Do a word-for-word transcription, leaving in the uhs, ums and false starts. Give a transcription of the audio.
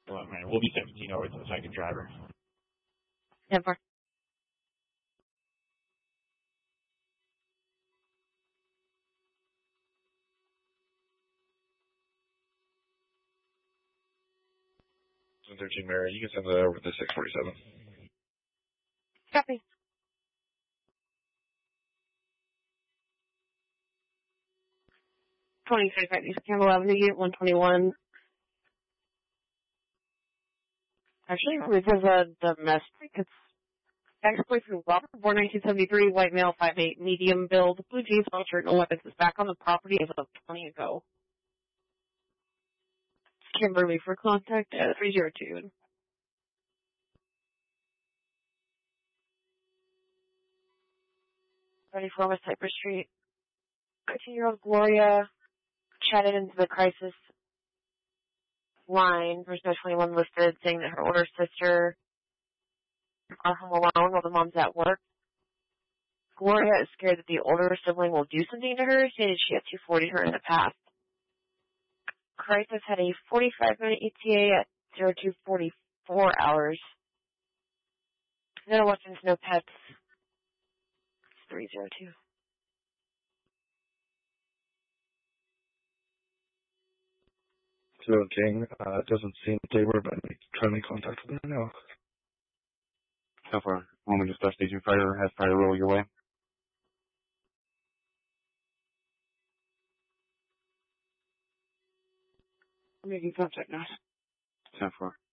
Well, man, we'll be seventeen over to the second driver. ten four. thirteen Mary, you can send that over to six forty-seven. Copy. twenty thirty-five East Campbell Avenue, Unit one twenty-one. Actually, this is a domestic. It's ex-boyfriend from Robert, born nineteen seventy-three, white male, five eight, medium build, blue jeans, white shirt, no weapons. Is back on the property as of twenty ago. Kimberly for contact at three zero two. thirty-four West Cypress Street. fifteen-year-old Gloria chatted into the crisis line. There's no twenty-one listed, saying that her older sister are home alone while the mom's at work. Gloria is scared that the older sibling will do something to her, stated she had two forty her in the past. Crisis had a forty-five minute E T A at zero two forty-four hours. No weapons, no pets. three zero two. Zero King, uh, doesn't seem they were, but trying to make contact with her now. So far, moment dispatch station fire has fire roll your way. I'm making contact now. ten four.